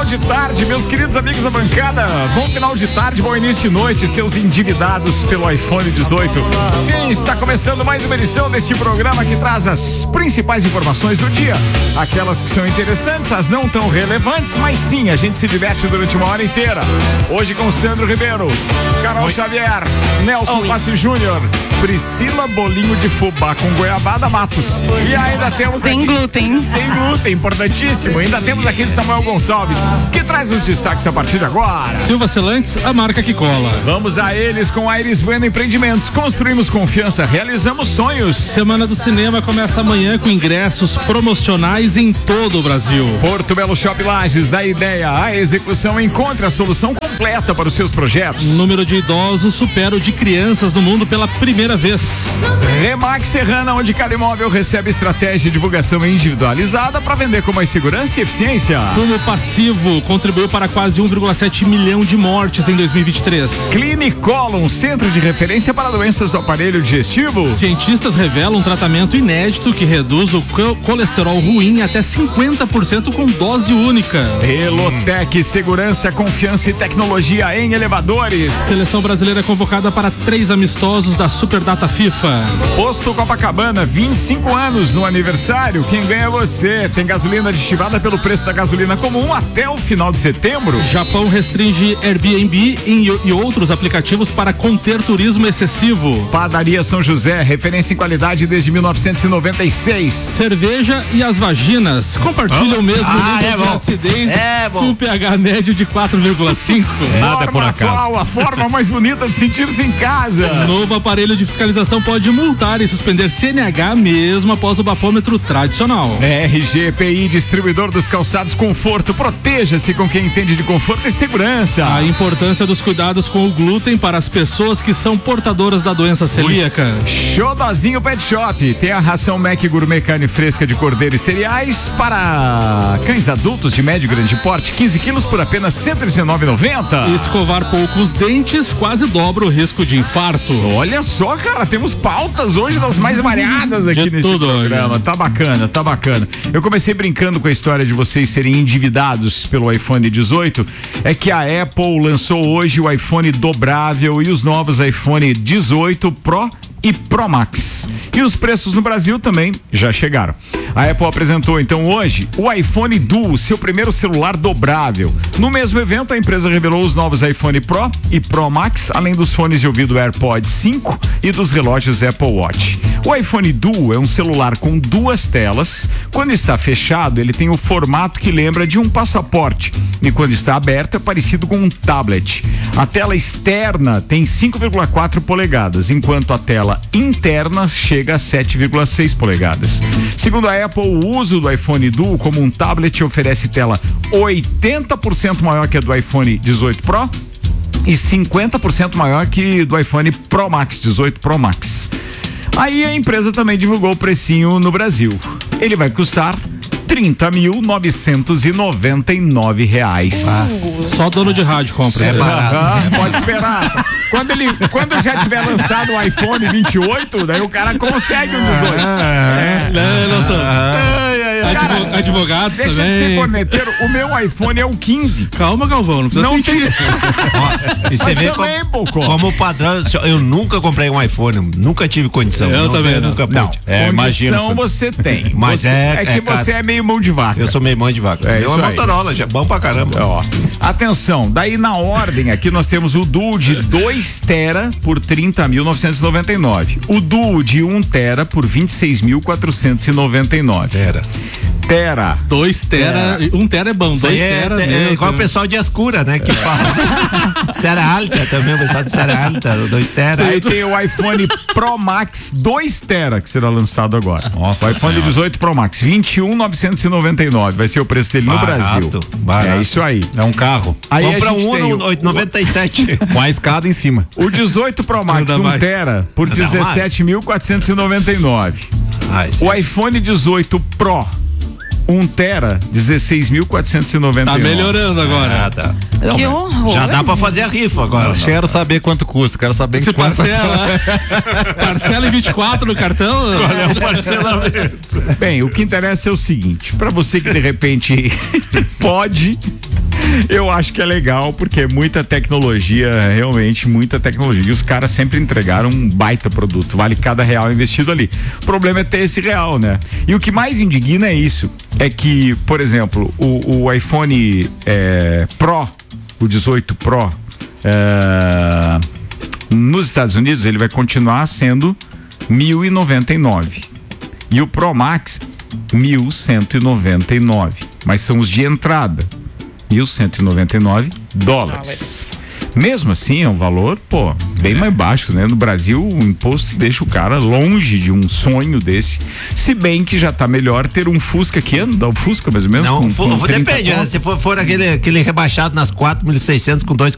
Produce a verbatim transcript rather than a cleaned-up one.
de tarde, meus queridos amigos da bancada. Bom final de tarde, bom início de noite, seus endividados pelo iPhone dezoito. Sim, está começando mais uma edição deste programa que traz as principais informações do dia. Aquelas que são interessantes, as não tão relevantes, mas sim, a gente se diverte durante uma hora inteira. Hoje com Sandro Ribeiro, Carol Oi. Xavier, Nelson Passi Júnior, Priscila Bolinho de Fubá com Goiabada Matos. E ainda temos Sem aqui, glúten. Sem glúten, importantíssimo. Ainda temos aqui Samuel Gonçalves, que traz os destaques a partir de agora. Silva Celantes, a marca que cola. Vamos a eles com Aires Bueno Empreendimentos. Construímos confiança, realizamos sonhos. Semana do Cinema começa amanhã com ingressos promocionais em todo o Brasil. Porto Belo Shop Lages, da ideia à execução, encontre a solução completa para os seus projetos. O número de idosos supera o de crianças no mundo pela primeira vez. Remax Serrana, onde cada imóvel recebe estratégia de divulgação individualizada para vender com mais segurança e eficiência. Fumo passivo contribuiu para quase um vírgula sete milhão de mortes em dois mil e vinte e três. Clinicolon, centro de referência para doenças do aparelho digestivo. Cientistas revelam um tratamento inédito que reduz o co- colesterol ruim até cinquenta por cento com dose única. Elotec, segurança, confiança e tecnologia em elevadores. Seleção brasileira convocada para três amistosos da Superdata FIFA. Posto Copacabana, vinte e cinco anos no aniversário. Quem ganha é você. Tem gasolina aditivada pelo preço da gasolina comum até o final de setembro. Japão restringe Airbnb e outros aplicativos para conter turismo excessivo. Padaria São José, referência em qualidade desde mil novecentos e noventa e seis. Cerveja e as vaginas compartilham o mesmo ah, nível é de bom. acidez É bom. com pH médio de quatro vírgula cinco. Nada por acaso. Atual, a forma mais bonita de sentir-se em casa. Novo aparelho de fiscalização pode multar e suspender C N H mesmo após o bafômetro tradicional. R G P I, distribuidor dos calçados Conforto. Proteja-se com quem entende de conforto e segurança. A importância dos cuidados com o glúten para as pessoas que são portadoras da doença celíaca. Xodozinho Pet Shop. Tem a ração Mac Gourmet carne fresca de cordeiro e cereais para cães adultos de médio e grande porte, quinze quilos por apenas cento e dezenove reais e noventa centavos. Escovar pouco os dentes quase dobra o risco de infarto. Olha só, cara, temos pautas hoje das mais variadas aqui De nesse tudo, programa. olha. Tá bacana, tá bacana. Eu comecei brincando com a história de vocês serem endividados pelo iPhone dezoito. É que a Apple lançou hoje o iPhone dobrável e os novos iPhone dezoito Pro e Pro Max. E os preços no Brasil também já chegaram. A Apple apresentou então hoje o iPhone Duo, seu primeiro celular dobrável. No mesmo evento, a empresa revelou os novos iPhone Pro e Pro Max, além dos fones de ouvido AirPods cinco e dos relógios Apple Watch. O iPhone Duo é um celular com duas telas. Quando está fechado, ele tem o formato que lembra de um passaporte. E quando está aberto, é parecido com um tablet. A tela externa tem cinco vírgula quatro polegadas, enquanto a tela interna chega a sete vírgula seis polegadas. Segundo a Apple, o uso do iPhone Duo como um tablet oferece tela oitenta por cento maior que a do iPhone dezoito Pro e cinquenta por cento maior que do iPhone Pro Max, dezoito Pro Max. Aí a empresa também divulgou o precinho no Brasil. Ele vai custar trinta mil novecentos e noventa e nove reais. Ah, só dono de rádio compra. É barato. Ah, pode esperar. Quando ele, quando já tiver lançado o iPhone vinte e oito, daí o cara consegue um dezoito. É, não, não, são advo- Cara, advogados deixa também. de ser corneteiro. O meu iPhone é o quinze. Calma, Galvão, não precisa Não sentir. tem. Ó, e você Mas vê também, como, Pocó. como padrão, eu nunca comprei um iPhone, nunca tive condição. Eu não, também não. Nunca Não, pude. É, imagina. condição você tem. Mas Você- é- que é você caro. é meio mão de vaca. Eu sou meio mãe de vaca. É eu isso é aí. Motorola, já é bom pra caramba. Ó, atenção, daí na ordem aqui nós temos o Duo de dois tera por trinta mil novecentos e noventa e nove. O Duo de um tera por vinte e seis mil quatrocentos e noventa e nove. Era. Tera. Dois tera, um tera é bom, Isso dois aí é, tera. é, mesmo. igual o pessoal de Ascura, né? Que fala. Serra Alta também, o pessoal de Serra Alta, dois tera. Aí tem o iPhone Pro Max dois tera que será lançado agora. Nossa o iPhone Senhora. dezoito Pro Max, vinte e um mil novecentos e noventa e nove. Vai ser o preço dele no Barato, Brasil. barato. É isso aí. É um carro. Aí Compra a gente um tem no o, noventa e sete. Com a escada em cima. o dezoito Pro Max Não dá um mais. tera por Não dá mais. dezessete mil quatrocentos e noventa e nove. Ah, esse O iPhone dezoito Pro um tera, dezesseis mil quatrocentos e noventa e Tá nove. melhorando agora. Ah, tá. Que horror. Já dá pra fazer a rifa agora. Não quero saber quanto custa, quero saber Você quanto. parcela. Parcela em vinte e quatro no cartão? Qual é o parcelamento? Bem, o que interessa é o seguinte, pra você que de repente pode, Eu acho que é legal porque é muita tecnologia, realmente muita tecnologia. E os caras sempre entregaram um baita produto, vale cada real investido ali. O problema é ter esse real, né? E o que mais indigna é isso, é que, por exemplo, o, o iPhone é, Pro, o dezoito Pro, é, nos Estados Unidos ele vai continuar sendo mil e noventa e nove e o Pro Max mil cento e noventa e nove, mas são os de entrada, mil cento e noventa e nove dólares. Mesmo assim é um valor, pô, bem mais baixo, né? No Brasil o imposto deixa o cara longe de um sonho desse, se bem que já tá melhor ter um Fusca. Que ano dá o Fusca mais ou menos? Não, com, for, com depende, né? Se for, for aquele, aquele rebaixado nas quatro mil e seiscentos com dois